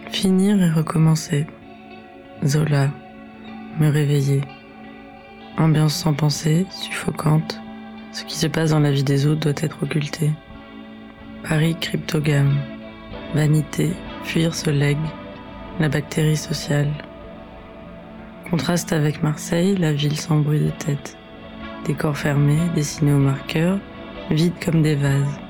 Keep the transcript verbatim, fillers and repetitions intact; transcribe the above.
Finir et recommencer. Zola, me réveiller. Ambiance sans pensée, suffocante. Ce qui se passe dans la vie des autres doit être occulté. Paris cryptogame. Vanité, fuir ce legs, la bactérie sociale. Contraste avec Marseille, la ville sans bruit de tête. Décors fermés, dessinés au marqueur, vides comme des vases.